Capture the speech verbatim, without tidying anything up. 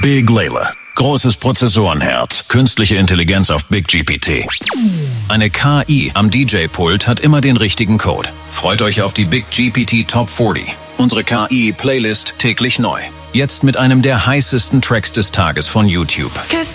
Big Layla. Großes Prozessorenherz, künstliche Intelligenz auf Big G P T. Eine K I am D J-Pult hat immer den richtigen Code. Freut euch auf die Big G P T Top vierzig. Unsere K I-Playlist täglich neu. Jetzt mit einem der heißesten Tracks des Tages von YouTube.